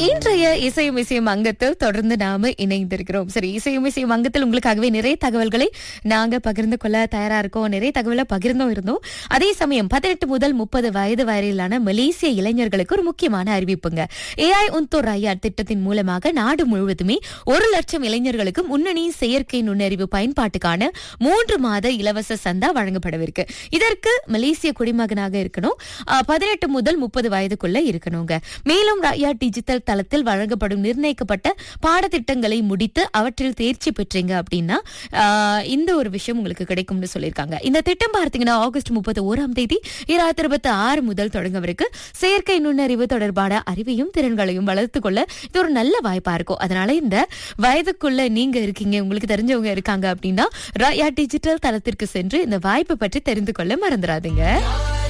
இன்றைய இசையும் இசையும் அங்கத்தில் தொடர்ந்து நாம இணைந்திருக்கிறோம். சரி, இசையும் இசையும் அங்கத்தில் உங்களுக்காகவே நிறைய தகவல்களை நாங்க பகிர்ந்து கொள்ள தயாரா இருக்கோம். நிறைய தகவலை பகிர்ந்தோம். அதே சமயம் 18 முதல் 30 வயது வரையிலான மலேசிய இளைஞர்களுக்கு ஒரு முக்கியமான அறிவிப்புங்க. AI உன்தோர் ராயா திட்டத்தின் மூலமாக நாடு முழுவதுமே 1 லட்சம் இளைஞர்களுக்கு முன்னணி செயற்கை நுண்ணறிவு பயன்பாட்டுக்கான 3 மாத இலவச சந்தா வழங்கப்படவிருக்கு. இதற்கு மலேசிய குடிமகனாக இருக்கணும், 18 முதல் 30 வயதுக்குள்ள இருக்கணுங்க. மேலும் ராயா டிஜிட்டல் தளத்தில் வழங்கப்படும் நிர்ணயிக்கப்பட்ட பாடத்திட்டங்களை முடித்து அவற்றில் தேர்ச்சி பெற்றீங்க அப்படின்னா இந்த ஒரு விஷயம் உங்களுக்கு கிடைக்கும்னு சொல்லியிருக்காங்க. இந்த திட்டம் பார்த்தீங்கன்னா ஆகஸ்ட் 31ஆம் தேதி 2026 முதல் தொடங்கவிருக்கு. செயற்கை நுண்ணறிவு தொடர்பான அறிவையும் திறன்களையும் வளர்த்துக் கொள்ள இது ஒரு நல்ல வாய்ப்பா இருக்கும். அதனால இந்த வயதுக்குள்ள நீங்க இருக்கீங்க, உங்களுக்கு தெரிஞ்சவங்க இருக்காங்க அப்படின்னா ராயா டிஜிட்டல் தளத்திற்கு சென்று இந்த வாய்ப்பை பற்றி தெரிந்து கொள்ள மறந்துடாதீங்க.